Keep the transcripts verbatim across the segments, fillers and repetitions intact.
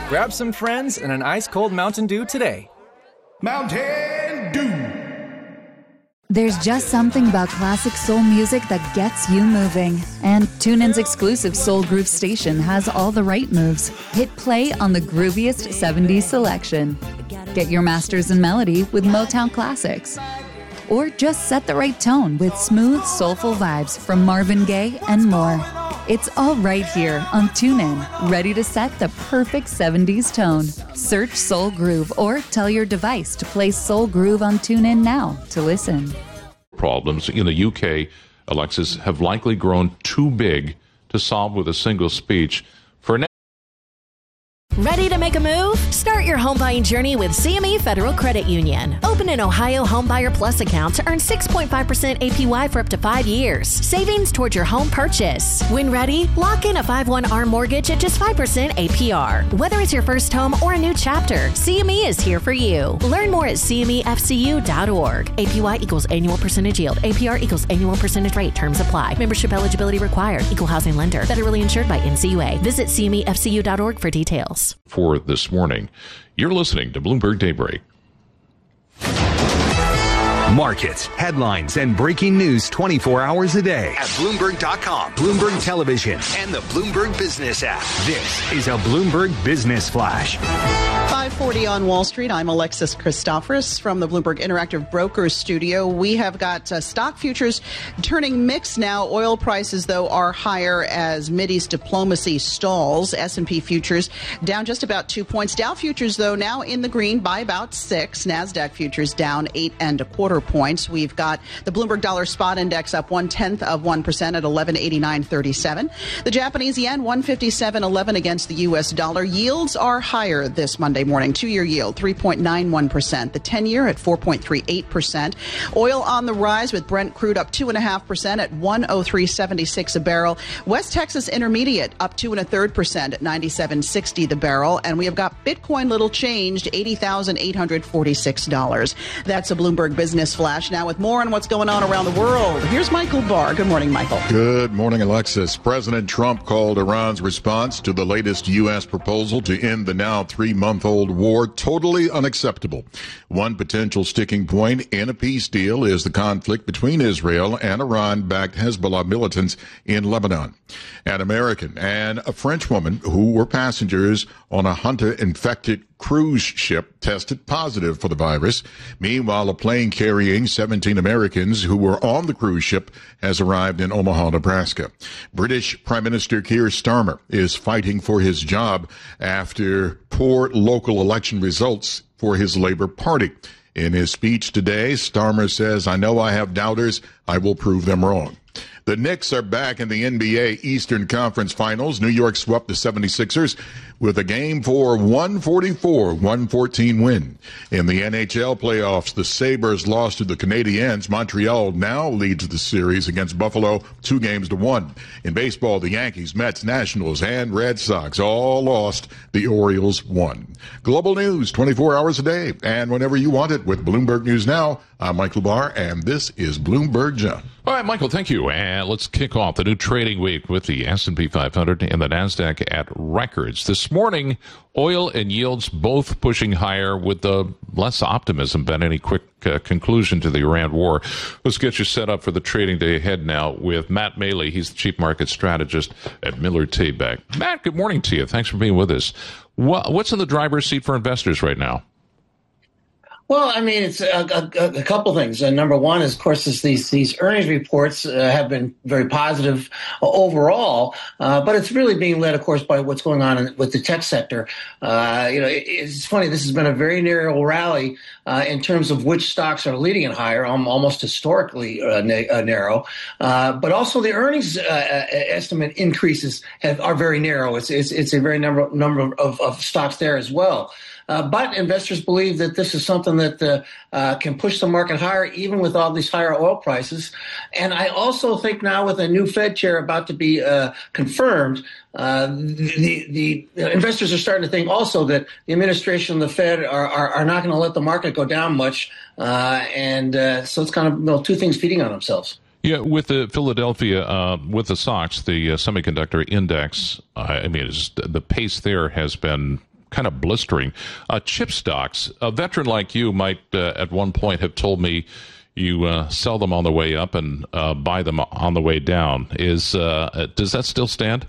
Grab some friends and an ice-cold Mountain Dew today. Mountain Dew. There's just something about classic soul music that gets you moving. And TuneIn's exclusive Soul Groove station has all the right moves. Hit play on the grooviest seventies selection. Get your masters in melody with Motown classics. Or just set the right tone with smooth, soulful vibes from Marvin Gaye and more. It's all right here on TuneIn, ready to set the perfect seventies tone. Search Soul Groove or tell your device to play Soul Groove on TuneIn now to listen. Problems in the U K, Alexis, have likely grown too big to solve with a single speech. For now, Ready to make a move? Start your home buying journey with C M E Federal Credit Union. Open an Ohio Homebuyer Plus account to earn six point five percent A P Y for up to five years. Savings towards your home purchase. When ready, lock in a five one A R M mortgage at just five percent A P R. Whether it's your first home or a new chapter, C M E is here for you. Learn more at C M E F C U dot org. A P Y equals annual percentage yield. A P R equals annual percentage rate. Terms apply. Membership eligibility required. Equal housing lender. Federally insured by N C U A. Visit C M E F C U dot org for details. For this morning, you're listening to Bloomberg Daybreak. Markets, headlines, and breaking news twenty-four hours a day at Bloomberg dot com, Bloomberg Television, and the Bloomberg Business app. This is a Bloomberg Business Flash. five forty on Wall Street. I'm Alexis Christoforous from the Bloomberg Interactive Brokers studio. We have got uh, stock futures turning mixed now. Oil prices, though, are higher as Mideast diplomacy stalls. S and P futures down just about two points. Dow futures, though, now in the green by about six. NASDAQ futures down eight and a quarter points. We've got the Bloomberg Dollar Spot Index up one-tenth of one percent at eleven eighty-nine thirty-seven. The Japanese yen one fifty-seven eleven against the U S dollar. Yields are higher this Monday morning. Two-year yield three point nine one percent. The ten-year at four point three eight percent. Oil on the rise with Brent crude up two point five percent at one oh three seventy-six a barrel. West Texas Intermediate up two and a third percent at ninety-seven sixty the barrel. And we have got Bitcoin little changed, eighty thousand eight hundred forty-six dollars. That's a Bloomberg Business Flash. Now with more on what's going on around the world, here's Michael Barr. Good morning, Michael. Good morning, Alexis. President Trump called Iran's response to the latest U S proposal to end the now three-month-old war totally unacceptable. One potential sticking point in a peace deal is the conflict between Israel and Iran-backed Hezbollah militants in Lebanon. An American and a French woman who were passengers on a Hunter-infected cruise ship tested positive for the virus. Meanwhile, a plane carrying seventeen Americans who were on the cruise ship has arrived in Omaha, Nebraska. British Prime Minister Keir Starmer is fighting for his job after poor local election results for his Labour Party. In his speech today, Starmer says, "I know I have doubters. I will prove them wrong." The Knicks are back in the N B A Eastern Conference Finals. New York swept the seventy-sixers with a game four one forty-four one fourteen win. In the N H L playoffs, the Sabres lost to the Canadiens. Montreal now leads the series against Buffalo two games to one. In baseball, the Yankees, Mets, Nationals, and Red Sox all lost. The Orioles won. Global news twenty-four hours a day and whenever you want it with Bloomberg News Now. I'm Michael Barr, and this is Bloomberg John. All right, Michael, thank you. And let's kick off the new trading week with the S and P five hundred and the NASDAQ at records. This morning, oil and yields both pushing higher with the less optimism than any quick uh, conclusion to the Iran war. Let's get you set up for the trading day ahead now with Matt Maley. He's the chief market strategist at Miller Tabak. Matt, good morning to you. Thanks for being with us. What's in the driver's seat for investors right now? Well, I mean, it's a, a, a couple things. Uh, number one is, of course, is these these earnings reports uh, have been very positive uh, overall, uh, but it's really being led, of course, by what's going on in, with the tech sector. Uh, you know, it, it's funny. This has been a very narrow rally uh, in terms of which stocks are leading it higher, um, almost historically uh, na- uh, narrow. Uh, but also the earnings uh, estimate increases have, are very narrow. It's it's it's a very number number of, of stocks there as well. Uh, but investors believe that this is something that uh, uh, can push the market higher, even with all these higher oil prices. And I also think now with a new Fed chair about to be uh, confirmed, uh, the, the, the investors are starting to think also that the administration and the Fed are, are, are not going to let the market go down much. Uh, and uh, so it's kind of, you know, two things feeding on themselves. Yeah, with the Philadelphia, uh, with the S O X, the uh, semiconductor index, uh, I mean, it's, the pace there has been kind of blistering. Uh, chip stocks, a veteran like you might uh, at one point have told me you uh, sell them on the way up and uh, buy them on the way down. Is uh, does that still stand?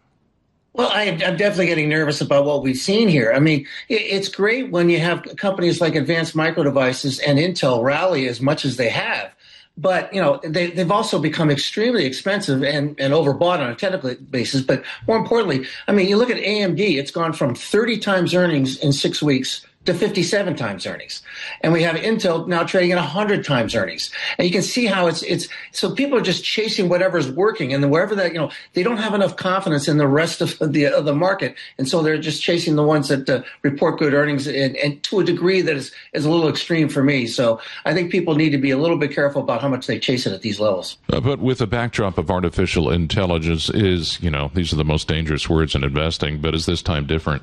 Well, I, I'm definitely getting nervous about what we've seen here. I mean, it, it's great when you have companies like Advanced Micro Devices and Intel rally as much as they have. But, you know, they, they've also become extremely expensive and, and overbought on a technical basis. But more importantly, I mean, you look at A M D, it's gone from thirty times earnings in six weeks to fifty-seven times earnings. And we have Intel now trading at one hundred times earnings. And you can see how it's, it's, so people are just chasing whatever's working. And then wherever that, you know, they don't have enough confidence in the rest of the, of the market. And so they're just chasing the ones that uh, report good earnings and, and to a degree that is, is a little extreme for me. So I think people need to be a little bit careful about how much they chase it at these levels. Uh, but with the backdrop of artificial intelligence is, you know, these are the most dangerous words in investing, but is this time different?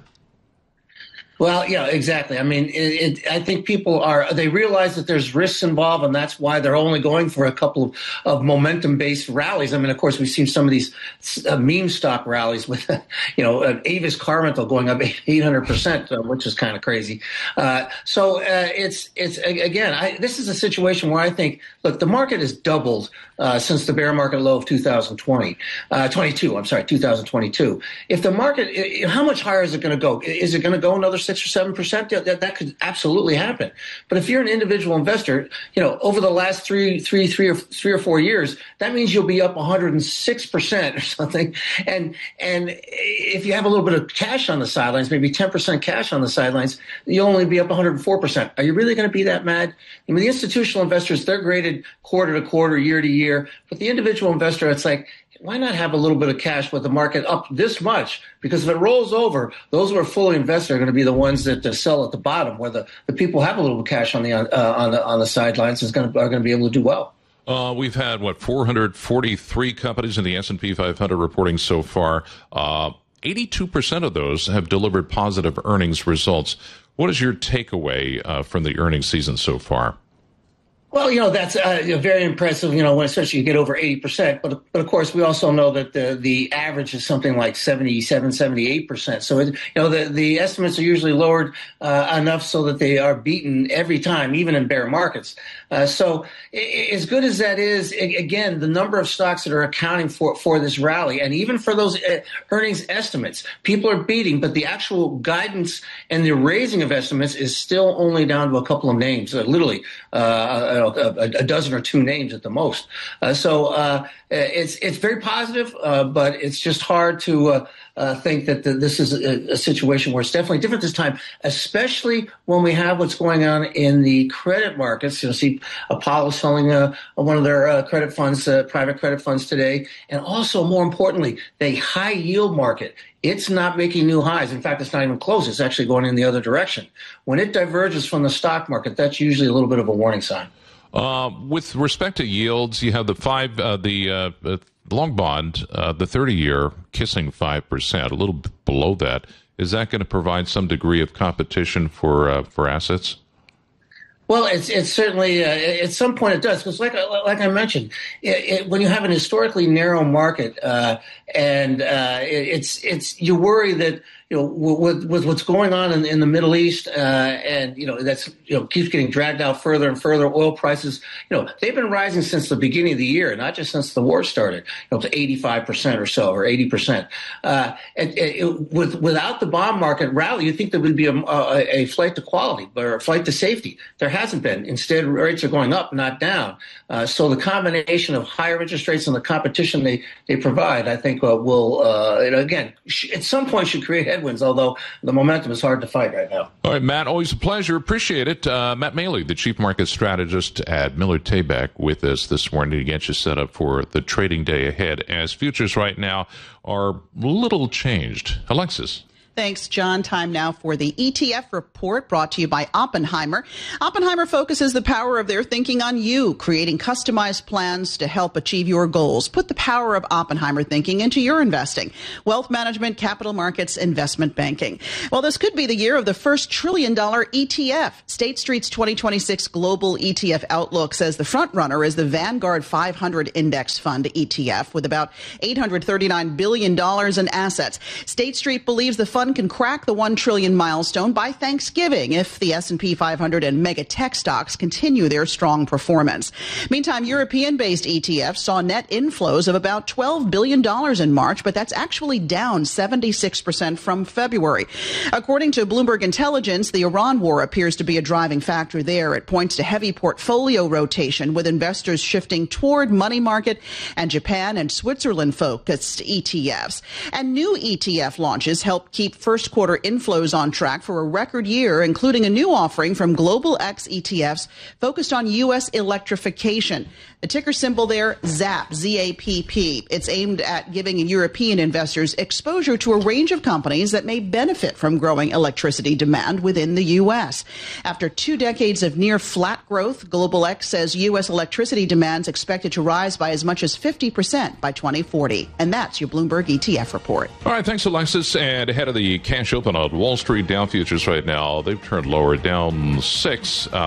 Well, yeah, exactly. I mean, it, it, I think people are, they realize that there's risks involved, and that's why they're only going for a couple of, of momentum-based rallies. I mean, of course, we've seen some of these uh, meme stock rallies with, you know, uh, Avis car rental going up eight hundred percent, uh, which is kind of crazy. Uh, so uh, it's, it's again, I, this is a situation where I think, look, the market has doubled uh, since the bear market low of two thousand twenty, uh, twenty-two, I'm sorry, two thousand twenty-two. If the market, how much higher is it going to go? Is it going to go another six or seven percent? That, that could absolutely happen. But if you're an individual investor, you know, over the last three, three, three or three or four years, that means you'll be up one hundred six percent or something. And, and if you have a little bit of cash on the sidelines, maybe ten percent cash on the sidelines, you'll only be up one hundred four percent. Are you really going to be that mad? I mean, the institutional investors, they're graded quarter to quarter, year to year. But the individual investor, it's like, why not have a little bit of cash with the market up this much? Because if it rolls over, those who are fully invested are going to be the ones that uh, sell at the bottom, where the, the people who have a little cash on the uh, on the on the sidelines is going to are going to be able to do well. Uh, we've had what four hundred forty-three companies in the S and P five hundred reporting so far. Uh, eighty-two percent of those have delivered positive earnings results. What is your takeaway uh, from the earnings season so far? Well, you know, that's uh, very impressive, you know, when especially you get over eighty percent. But, but of course, we also know that the, the average is something like seventy-seven, seventy-eight percent. So, it, you know, the, the estimates are usually lowered uh, enough so that they are beaten every time, even in bear markets. Uh, so it, as good as that is, it, again, the number of stocks that are accounting for, for this rally, and even for those uh, earnings estimates, people are beating, but the actual guidance and the raising of estimates is still only down to a couple of names, uh, literally uh, A, a dozen or two names at the most. Uh, so uh, it's it's very positive, uh, but it's just hard to uh, uh, think that the, this is a, a situation where it's definitely different this time, especially when we have what's going on in the credit markets. You'll see Apollo selling uh, one of their uh, credit funds, uh, private credit funds today, and also, more importantly, the high yield market. It's not making new highs. In fact, it's not even close. It's actually going in the other direction. When it diverges from the stock market, that's usually a little bit of a warning sign. Uh, with respect to yields, you have the five, uh, the uh, long bond, uh, the thirty-year kissing five percent, a little bit below that. Is that going to provide some degree of competition for uh, for assets? Well, it's it's certainly uh, at some point it does, because like like I mentioned, it, it, when you have an historically narrow market uh, and uh, it, it's it's you worry that, you know, with, with what's going on in, in the Middle East, uh, and, you know, that's, you know, keeps getting dragged out further and further. Oil prices, you know, they've been rising since the beginning of the year, not just since the war started, you know, to eighty-five percent or so, or eighty percent. Uh, and, and with, without the bond market rally, you'd think there would be a, a, a flight to quality or a flight to safety. There hasn't been. Instead, rates are going up, not down. Uh, so the combination of higher interest rates and the competition they, they provide, I think, uh, will, uh, again, sh- at some point should create headwinds, although the momentum is hard to fight right now. All right, Matt, always a pleasure. Appreciate it. Uh, Matt Maley, the Chief Market Strategist at Miller Tabak, with us this morning to get you set up for the trading day ahead, as futures right now are little changed. Alexis. Thanks, John. Time now for the E T F report, brought to you by Oppenheimer. Oppenheimer focuses the power of their thinking on you, creating customized plans to help achieve your goals. Put the power of Oppenheimer thinking into your investing. Wealth management, capital markets, investment banking. Well, this could be the year of the first trillion dollar E T F. State Street's twenty twenty-six Global E T F Outlook says the front runner is the Vanguard five hundred Index Fund E T F with about eight hundred thirty-nine billion dollars in assets. State Street believes the fund fund can crack the one trillion milestone by Thanksgiving if the S and P five hundred and mega tech stocks continue their strong performance. Meantime, European-based E T Fs saw net inflows of about twelve billion dollars in March, but that's actually down seventy-six percent from February. According to Bloomberg Intelligence, the Iran war appears to be a driving factor there. It points to heavy portfolio rotation, with investors shifting toward money market and Japan and Switzerland-focused E T Fs. And new E T F launches helped keep first quarter inflows on track for a record year, including a new offering from Global X E T Fs focused on U S electrification. The ticker symbol there, ZAPP, Z A P P. It's aimed at giving European investors exposure to a range of companies that may benefit from growing electricity demand within the U S. After two decades of near flat growth, Global X says U S electricity demand is expected to rise by as much as fifty percent by twenty forty. And that's your Bloomberg E T F report. All right, thanks, Alexis. And ahead of the cash open on Wall Street, Dow futures right now, they've turned lower, down six. Uh,